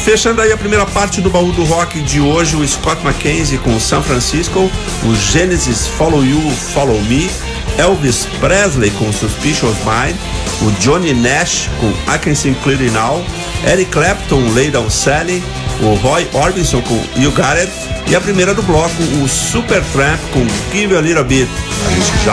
Fechando aí a primeira parte do baú do rock de hoje, o Scott McKenzie com San Francisco, o Genesis Follow You, Follow Me, Elvis Presley com Suspicious Mind, o Johnny Nash com I Can See Clearly Now, Eric Clapton, Lay Down Sally, o Roy Orbison com You Got It e a primeira do bloco, o Supertramp com Give a Little Bit. A gente já